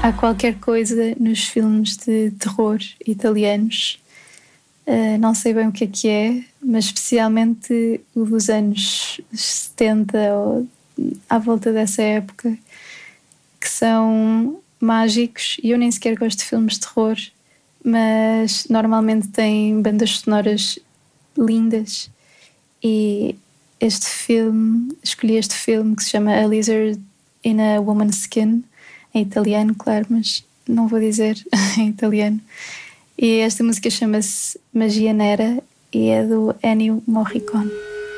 há qualquer coisa nos filmes de terror italianos, não sei bem o que é, mas especialmente o dos anos 70 ou à volta dessa época, que são mágicos. E eu nem sequer gosto de filmes de terror, mas normalmente têm bandas sonoras lindas. E escolhi este filme que se chama A Lizard in a Woman's Skin, em italiano, claro, mas não vou dizer em italiano. E esta música chama-se Magia Nera e é do Ennio Morricone.